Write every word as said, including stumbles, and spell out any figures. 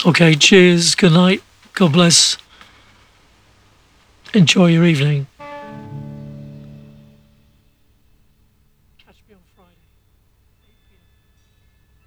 Okay, cheers, good night, God bless, enjoy your evening. Catch me on Friday.